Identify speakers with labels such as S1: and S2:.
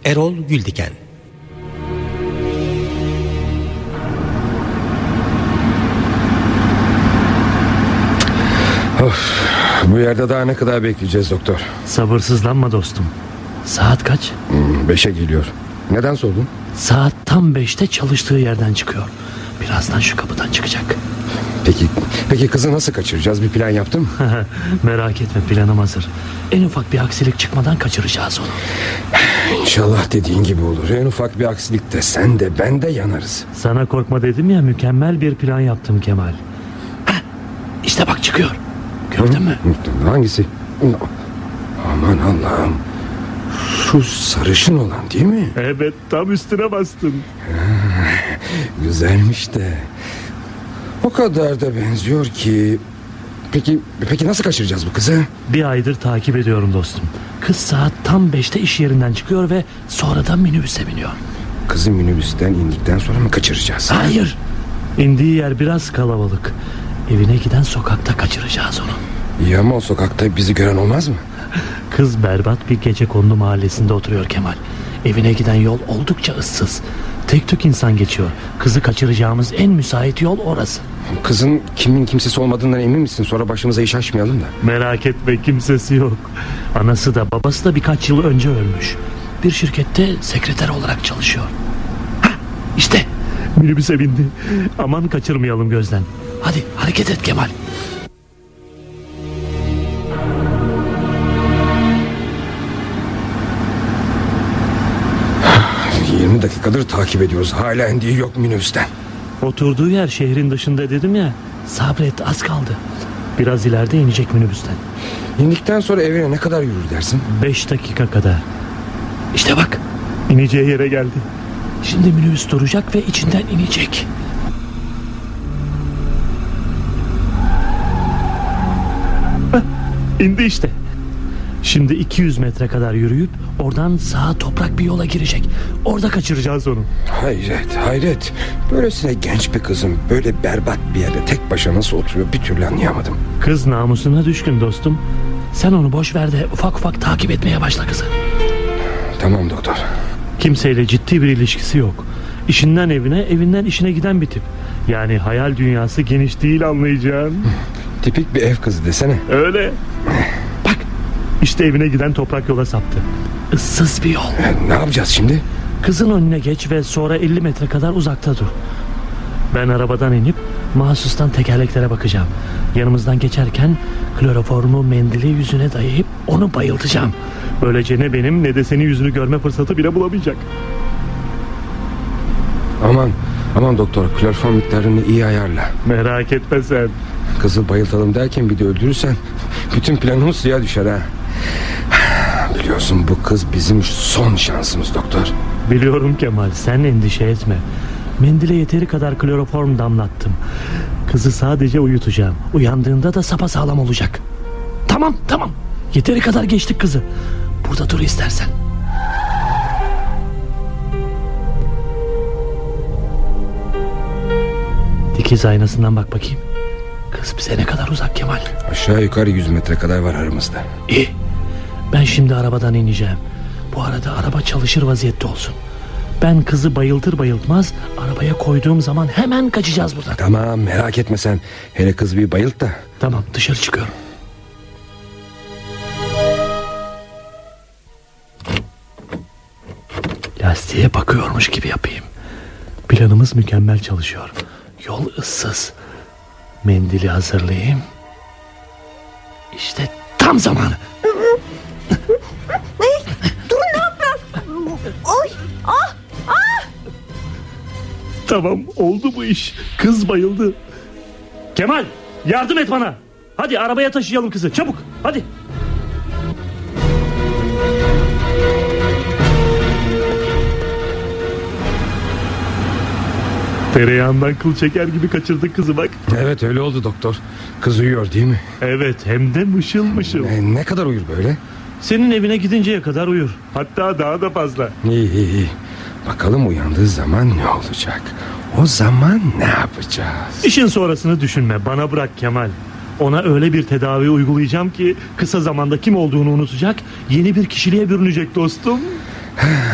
S1: Erol Güldiken.
S2: Bu yerde daha ne kadar bekleyeceğiz doktor?
S3: Sabırsızlanma dostum. Saat kaç?
S2: 5'e geliyor. Neden sordun?
S3: Saat tam 5'te çalıştığı yerden çıkıyor. Birazdan şu kapıdan çıkacak.
S2: Peki kızı nasıl kaçıracağız? Bir plan yaptın mı?
S3: Merak etme, planım hazır. En ufak bir aksilik çıkmadan kaçıracağız onu.
S2: İnşallah dediğin gibi olur. En ufak bir aksilikte sen de ben de yanarız.
S3: Sana korkma dedim ya, mükemmel bir plan yaptım Kemal. İşte bak çıkıyor. Gördün mü?
S2: Hangisi? Aman Allah'ım. Şu sarışın olan değil mi?
S3: Evet, tam üstüne bastın.
S2: Güzelmiş de. O kadar da benziyor ki. Peki nasıl kaçıracağız bu kızı?
S3: Bir aydır takip ediyorum dostum. Kız saat tam 5'te iş yerinden çıkıyor ve sonra da minibüse biniyor.
S2: Kızı minibüsten indikten sonra mı kaçıracağız?
S3: Hayır. İndiği yer biraz kalabalık. Evine giden sokakta kaçıracağız onu.
S2: İyi ama o sokakta bizi gören olmaz mı?
S3: Kız berbat bir gecekondu mahallesinde oturuyor Kemal. Evine giden yol oldukça ıssız. Tek tük insan geçiyor. Kızı kaçıracağımız en müsait yol orası.
S2: Kızın kimin kimsesi olmadığından emin misin? Sonra başımıza iş açmayalım da.
S3: Merak etme, kimsesi yok. Anası da babası da birkaç yıl önce ölmüş. Bir şirkette sekreter olarak çalışıyor. İşte minibüse bindi. Aman kaçırmayalım gözden. Hadi hareket et Kemal.
S2: 20 dakikadır takip ediyoruz. Hala indiği yok minibüsten.
S3: Oturduğu yer şehrin dışında dedim ya. Sabret, az kaldı. Biraz ileride inecek minibüsten.
S2: İndikten sonra evine ne kadar yürür dersin?
S3: 5 dakika kadar. İşte bak, ineceği yere geldi. Şimdi minibüs duracak ve içinden inecek. İndi işte. Şimdi 200 metre kadar yürüyüp oradan sağa toprak bir yola girecek. Orada kaçıracağız onu.
S2: Hayret. Böylesine genç bir kızın böyle berbat bir yerde tek başına nasıl oturuyor bir türlü anlayamadım.
S3: Kız namusuna düşkün dostum. Sen onu boş ver de ufak ufak takip etmeye başla kızı.
S2: Tamam doktor.
S3: Kimseyle ciddi bir ilişkisi yok. İşinden evine, evinden işine giden bir tip. Yani hayal dünyası geniş değil, anlayacağın.
S2: Tipik bir ev kızı desene.
S3: Öyle. Bak, işte evine giden toprak yola saptı. Issız bir yol.
S2: Ne yapacağız şimdi?
S3: Kızın önüne geç ve sonra 50 metre kadar uzakta dur. Ben arabadan inip mahsustan tekerleklere bakacağım. Yanımızdan geçerken kloroformu mendili yüzüne dayayıp onu bayıltacağım. Böylece ne benim ne de senin yüzünü görme fırsatı bile bulamayacak.
S2: Aman doktor, kloroform miktarını iyi ayarla.
S3: Merak etme sen.
S2: Kızı bayıltalım derken bir de öldürürsen bütün planımız suya düşer ha. Biliyorsun bu kız bizim son şansımız doktor.
S3: Biliyorum Kemal, sen endişe etme. Mendile yeteri kadar kloroform damlattım. Kızı sadece uyutacağım. Uyandığında da sapasağlam olacak. Tamam. Yeteri kadar geçtik kızı. Burada dur istersen. Dikiz aynasından bak bakayım. Kız bize ne kadar uzak Kemal?
S2: Aşağı yukarı 100 metre kadar var aramızda.
S3: İyi. Ben şimdi arabadan ineceğim. Bu arada araba çalışır vaziyette olsun. Ben kızı bayıltır bayıltmaz arabaya koyduğum zaman hemen kaçacağız buradan.
S2: Tamam, merak etme sen. Hele kız bir bayılt da.
S3: Tamam, dışarı çıkıyorum. Lastiğe bakıyormuş gibi yapayım. Planımız mükemmel çalışıyor. Yol ıssız. Mendili hazırlayayım. İşte tam zamanı.
S4: Durun, ne yapıyor? Oy!
S3: Tamam, oldu bu iş. Kız bayıldı. Kemal, yardım et bana. Hadi arabaya taşıyalım kızı, çabuk hadi. Tereyağından kıl çeker gibi kaçırdık kızı bak.
S2: Evet, öyle oldu doktor. Kız uyuyor değil mi?
S3: Evet, hem de mışıl mışıl.
S2: Ne kadar uyur böyle?
S3: Senin evine gidinceye kadar uyur. Hatta daha da fazla.
S2: İyi. Bakalım uyandığı zaman ne olacak? O zaman ne yapacağız?
S3: İşin sonrasını düşünme, bana bırak Kemal. Ona öyle bir tedavi uygulayacağım ki kısa zamanda kim olduğunu unutacak, yeni bir kişiliğe bürünecek dostum.